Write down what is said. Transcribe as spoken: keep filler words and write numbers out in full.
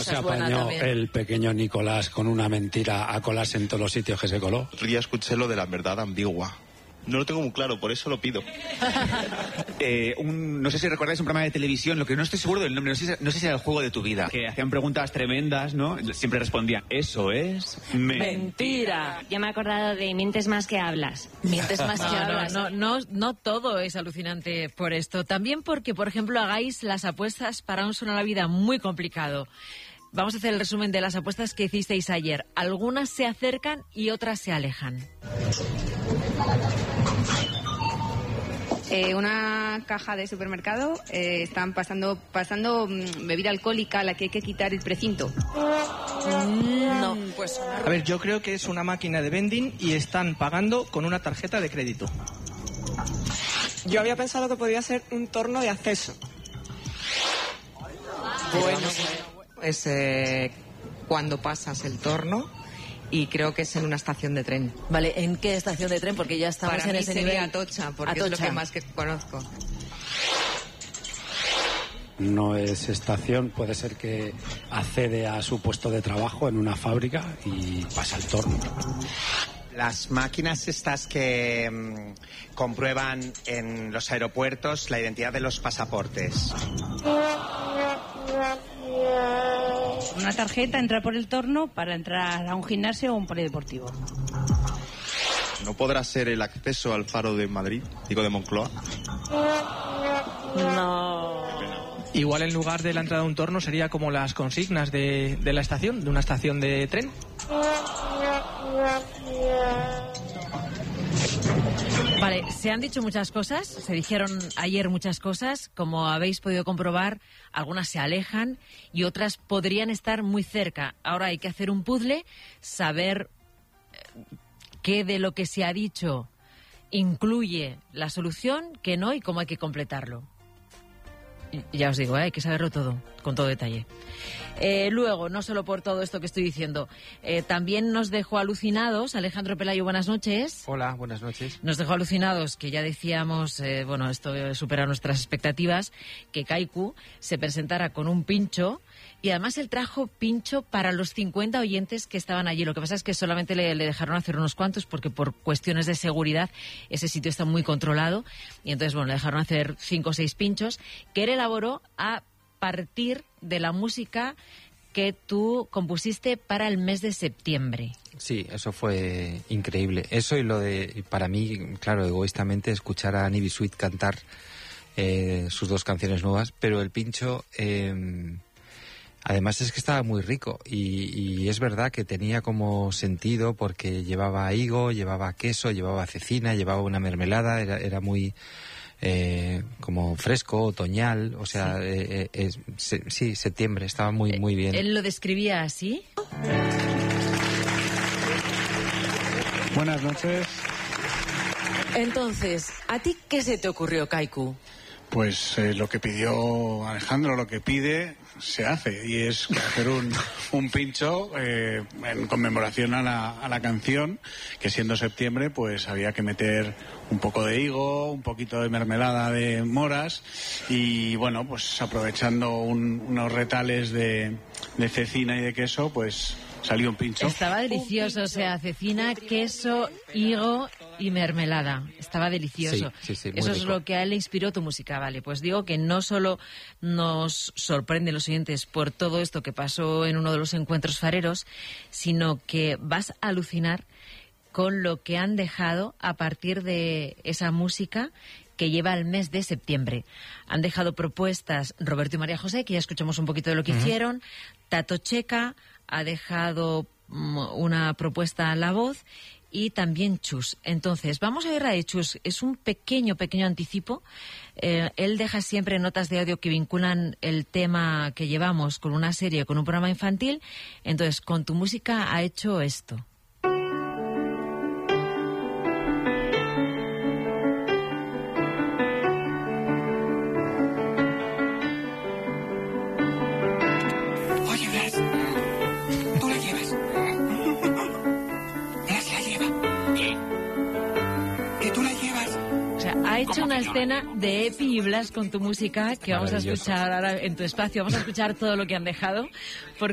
se apañó el pequeño Nicolás con una mentira a colarse en todos los sitios que se coló? Otro día escuché lo de la verdad ambigua. No lo tengo muy claro, por eso lo pido. eh, un, no sé si recordáis un programa de televisión, lo que no estoy seguro del nombre, no sé, no sé si era El Juego de tu Vida, que hacían preguntas tremendas, ¿no? Siempre respondían, eso es me mentira. Yo me he acordado de mientes más que hablas. Mientes más que no, hablas. No, no, no, no todo es alucinante por esto. También porque, por ejemplo, hagáis las apuestas para un Suena la Vida muy complicado. Vamos a hacer el resumen de las apuestas que hicisteis ayer. Algunas se acercan y otras se alejan. Eh, una caja de supermercado, eh, están pasando pasando mmm, bebida alcohólica a la que hay que quitar el precinto. No, pues... A ver, yo creo que es una máquina de vending y están pagando con una tarjeta de crédito. Yo había pensado que podía ser un torno de acceso. Bueno, es eh, cuando pasas el torno y creo que es en una estación de tren. Vale, ¿en qué estación de tren? Porque ya estamos Para en mí ese sería nivel. Atocha, porque Atocha. Es lo que más que conozco. No es estación, puede ser que accede a su puesto de trabajo en una fábrica y pasa el torno. Las máquinas estas que mmm, comprueban en los aeropuertos la identidad de los pasaportes. Una tarjeta, entrar por el torno para entrar a un gimnasio o un polideportivo. ¿No podrá ser el acceso al Faro de Madrid, digo de Moncloa? No. Igual en lugar de la entrada de un torno sería como las consignas de, de la estación, de una estación de tren. Vale, se han dicho muchas cosas, se dijeron ayer muchas cosas, como habéis podido comprobar, algunas se alejan y otras podrían estar muy cerca. Ahora hay que hacer un puzzle, saber qué de lo que se ha dicho incluye la solución, qué no y cómo hay que completarlo. Ya os digo, ¿eh? Hay que saberlo todo, con todo detalle. Eh, luego, no solo por todo esto que estoy diciendo, eh, también nos dejó alucinados, Alejandro Pelayo, buenas noches. Hola, buenas noches. Nos dejó alucinados, que ya decíamos, eh, bueno, esto supera nuestras expectativas, que Kaiku se presentara con un pincho, y además él trajo pincho para los cincuenta oyentes que estaban allí. Lo que pasa es que solamente le, le dejaron hacer unos cuantos, porque por cuestiones de seguridad ese sitio está muy controlado, y entonces, bueno, le dejaron hacer cinco o seis pinchos, que él elaboró a partir de la música que tú compusiste para el mes de septiembre. Sí, eso fue increíble. Eso y lo de, para mí, claro, egoístamente, escuchar a Nibi Sweet cantar eh, sus dos canciones nuevas, pero el pincho, eh, además es que estaba muy rico y, y es verdad que tenía como sentido porque llevaba higo, llevaba queso, llevaba cecina, llevaba una mermelada, era, era muy... Eh, como fresco, otoñal, o sea, sí, eh, eh, se, sí septiembre, estaba muy, muy bien. ¿Él lo describía así? Buenas noches. Entonces, ¿a ti qué se te ocurrió, Kaiku? Pues eh, lo que pidió Alejandro, lo que pide, se hace. Y es hacer un, un pincho eh, en conmemoración a la, a la canción, que siendo septiembre, pues había que meter un poco de higo, un poquito de mermelada de moras y, bueno, pues aprovechando un, unos retales de, de cecina y de queso, pues salió un pincho. Estaba delicioso, o sea, cecina, queso, higo y mermelada. Estaba delicioso. Sí, sí, sí, muy Eso rico. Es lo que a él le inspiró tu música, vale. Pues digo que no solo nos sorprenden los oyentes por todo esto que pasó en uno de los encuentros fareros, sino que vas a alucinar con lo que han dejado a partir de esa música que lleva el mes de septiembre. Han dejado propuestas Roberto y María José, que ya escuchamos un poquito de lo que uh-huh. hicieron, Tato Checa ha dejado um, una propuesta a la voz y también Chus. Entonces, vamos a ver a Chus. Es un pequeño, pequeño anticipo. Eh, él deja siempre notas de audio que vinculan el tema que llevamos con una serie, con un programa infantil. Entonces, con tu música ha hecho esto. Ha hecho una escena de Epi y Blas con tu música que vamos a escuchar ahora en tu espacio. Vamos a escuchar todo lo que han dejado. Porque